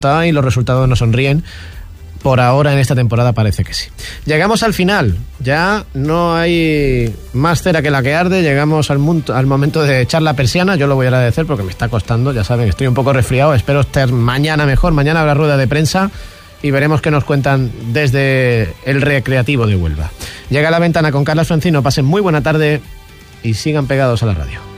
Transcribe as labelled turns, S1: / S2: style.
S1: y los resultados nos sonríen. Por ahora en esta temporada parece que sí. Llegamos al final, ya no hay más cera que la que arde, llegamos al momento de echar la persiana. Yo lo voy a agradecer porque me está costando, ya saben, estoy un poco resfriado, espero estar mañana mejor, mañana habrá rueda de prensa y veremos qué nos cuentan desde el Recreativo de Huelva. Llega a la ventana con Carlos Francino, pasen muy buena tarde y sigan pegados a la radio.